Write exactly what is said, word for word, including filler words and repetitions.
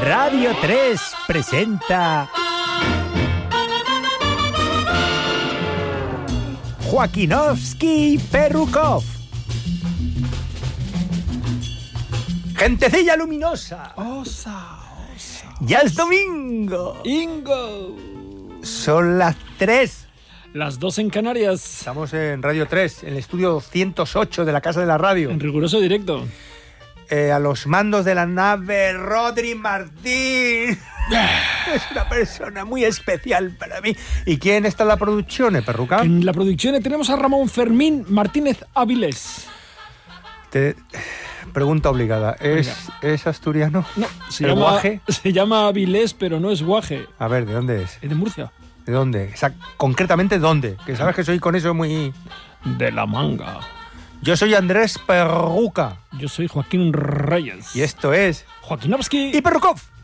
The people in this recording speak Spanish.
Radio tres presenta Joaquinovski Perrukov. Gentecilla luminosa. Osa, osa. Ya es domingo. Ingo. Son las tres. Las dos en Canarias. Estamos en Radio tres, en el estudio doscientos ocho de la Casa de la Radio. En riguroso directo. Eh, a los mandos de la nave, Rodri Martín. Es una persona muy especial para mí. ¿Y quién está en la producción, Perruca? En la producción tenemos a Ramón Fermín Martínez Áviles. Te... Pregunta obligada. ¿Es, ¿es asturiano? No, se ¿El llama, guaje? Se llama Áviles, pero no es guaje. A ver, ¿de dónde es? Es de Murcia. ¿De dónde? O sea, concretamente, ¿dónde? Que sabes que soy con eso muy... De La Manga. Yo soy Andrés Perruca. Yo soy Joaquín Reyes. Y esto es... Joaquinovski y Perrukov.